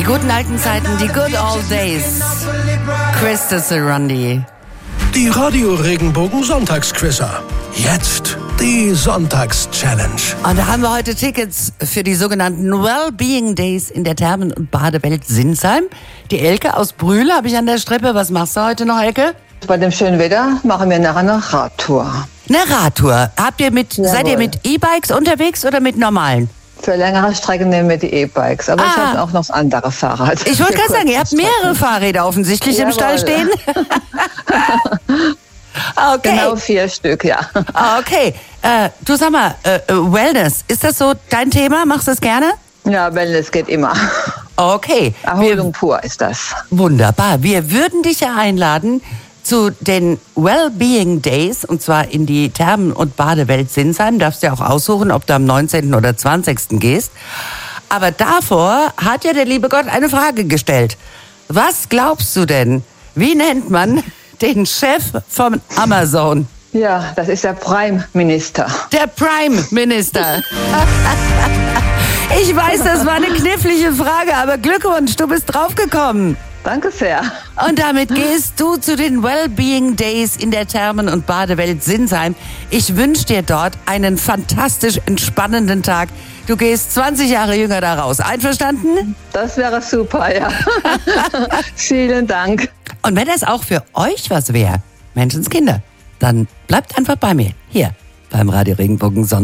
guten alten Zeiten, die good old days. Krista Surrundi. Die Radio Regenbogen Sonntagsquizzer. Jetzt die Sonntagschallenge. Und da haben wir heute Tickets für die sogenannten Wellbeing Days in der Thermen- und Badewelt Sinsheim. Die Elke aus Brühl habe ich an der Strippe. Was machst du heute noch, Elke? Bei dem schönen Wetter machen wir nachher eine Radtour. Eine Radtour. Seid ihr mit E-Bikes unterwegs oder mit normalen? Für längere Strecken nehmen wir die E-Bikes, aber ich habe auch noch das andere Fahrrad. Ich wollte gerade sagen, ihr habt mehrere Fahrräder offensichtlich im Stall stehen. Okay. Genau 4 Stück, ja. Okay. Du sag mal, Wellness, ist das so dein Thema? Machst du das gerne? Ja, Wellness geht immer. Okay. Erholung pur ist das. Wunderbar. Wir würden dich ja einladen zu den Wellbeing Days, und zwar in die Thermen- und Badewelt Sinsheim. Darfst du ja auch aussuchen, ob du am 19. oder 20. gehst. Aber davor hat ja der liebe Gott eine Frage gestellt. Was glaubst du denn, wie nennt man den Chef von Amazon? Ja, das ist der Prime-Minister. Der Prime-Minister. Ich weiß, das war eine knifflige Frage, aber Glückwunsch, du bist draufgekommen. Danke sehr. Und damit gehst du zu den Wellbeing Days in der Thermen- und Badewelt Sinsheim. Ich wünsche dir dort einen fantastisch entspannenden Tag. Du gehst 20 Jahre jünger da raus. Einverstanden? Das wäre super, ja. Vielen Dank. Und wenn das auch für euch was wäre, Menschenskinder, dann bleibt einfach bei mir, hier beim Radio Regenbogen Sonntag.